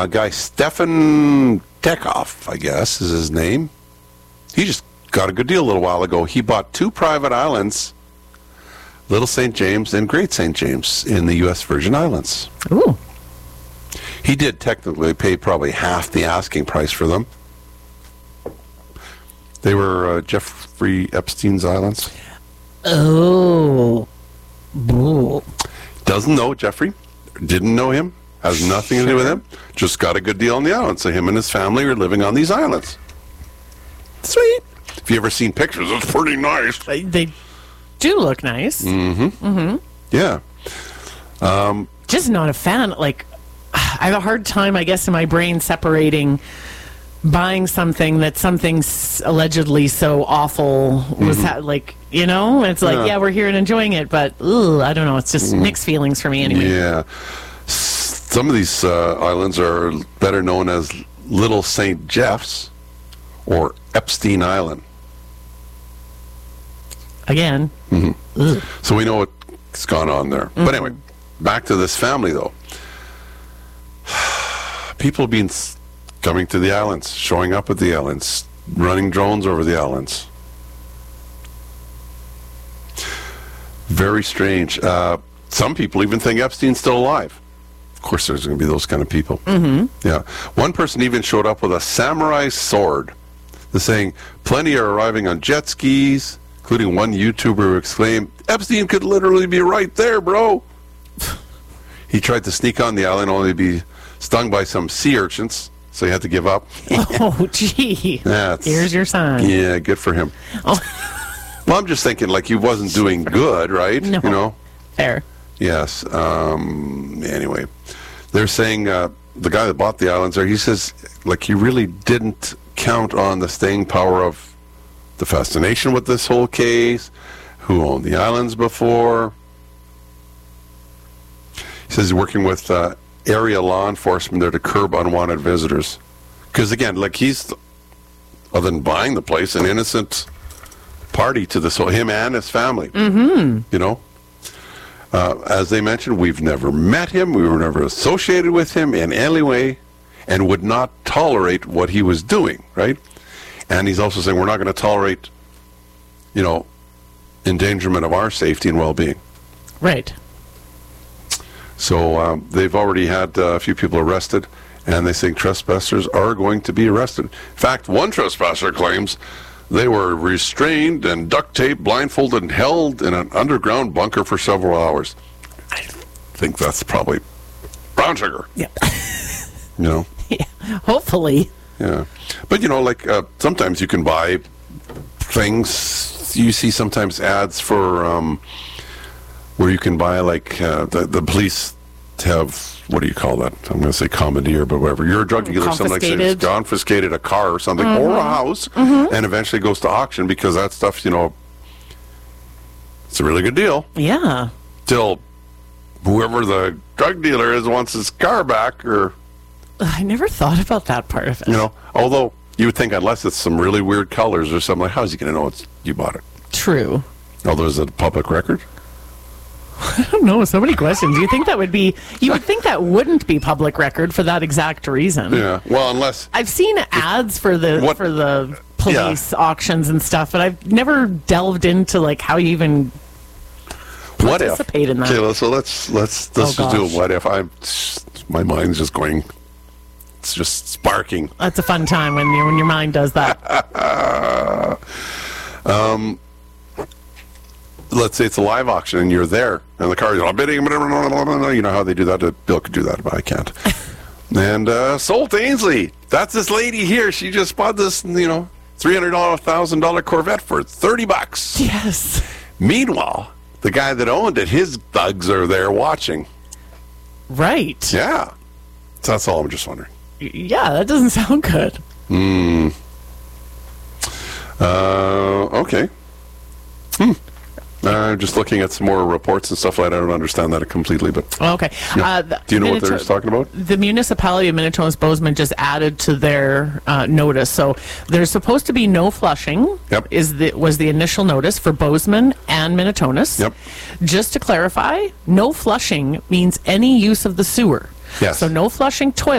Guy Stefan Tekoff, I guess, is his name. He just got a good deal a little while ago. He bought 2 private islands, Little St. James and Great St. James, in the U.S. Virgin Islands. Ooh. He did technically pay probably half the asking price for them. They were Jeffrey Epstein's islands. Oh. Ooh. Doesn't know Jeffrey. Didn't know him. Has nothing to do with him. Just got a good deal on the island. So him and his family are living on these islands. Sweet. If you ever seen pictures, it's pretty nice. They do look nice. Mm-hmm. Mm-hmm. Yeah. Just not a fan. Like, I have a hard time, I guess, in my brain separating buying something that something's allegedly so awful was like, you know, it's like, yeah, we're here and enjoying it, but I don't know, it's just mixed feelings for me anyway. Yeah. Some of these islands are better known as Little St. Jeff's or Epstein Island. Again. So we know what's gone on there. But anyway, back to this family, though. People have been coming to the islands, showing up at the islands, running drones over the islands. Very strange. Some people even think Epstein's still alive. Of course, there's going to be those kind of people. Yeah. One person even showed up with a samurai sword. They're saying plenty are arriving on jet skis, including one YouTuber who exclaimed, "Epstein could literally be right there, bro." He tried to sneak on the island only to be stung by some sea urchins, so he had to give up. Oh, gee. Here's your sign. Yeah, good for him. Oh. Well, I'm just thinking, like, he wasn't doing good, right? No. You know? Fair. Yes. Anyway, they're saying the guy that bought the islands there, he says, like, he really didn't count on the staying power of the fascination with this whole case, who owned the islands before. He says he's working with area law enforcement there to curb unwanted visitors. Because, again, like, he's, other than buying the place, an innocent party to this whole, him and his family. You know? As they mentioned, we've never met him, we were never associated with him in any way, and would not tolerate what he was doing, right? And he's also saying we're not going to tolerate, you know, endangerment of our safety and well-being. Right. So they've already had a few people arrested, and they think trespassers are going to be arrested. In fact, one trespasser claims they were restrained and duct taped, blindfolded, and held in an underground bunker for several hours. I think that's probably brown sugar. Yeah. You know? Yeah. Hopefully. Yeah. But, you know, like, sometimes you can buy things. You see sometimes ads for where you can buy, like, the police have, what do you call that? I'm going to say commandeer, but whatever. You're a drug dealer, something like that. Confiscated a car or something, or a house, and eventually goes to auction because that stuff, you know, it's a really good deal. Yeah. Till whoever the drug dealer is wants his car back, or... I never thought about that part of it. You know, although you would think unless it's some really weird colors or something, like, how's he going to know you bought it? True. Although, is it a public record? I don't know. So many questions. You think that would be... You would think that wouldn't be public record for that exact reason. Yeah. Well, unless... I've seen ads for the police auctions and stuff, but I've never delved into, like, how you even participate in that. Okay, so let's just do a what if. My mind's just going... It's just sparking. That's a fun time when your mind does that. Let's say it's a live auction and you're there, and the car is bidding. You know how they do that? Bill could do that, but I can't. And sold to Ainsley. That's this lady here. She just bought this, you know, $300,000 Corvette for $30. Yes. Meanwhile, the guy that owned it, his thugs are there watching. Right. Yeah. So that's all I'm just wondering. Yeah, that doesn't sound good. Okay. Just looking at some more reports and stuff like that. I don't understand that completely, but... Okay. Yeah. Do you know what they're talking about? The municipality of Minnetonka-Bozeman just added to their notice. So there's supposed to be no flushing. Yep. Was the initial notice for Bozeman and Minnetonka. Yep. Just to clarify, no flushing means any use of the sewer. Yes. So no flushing toilet.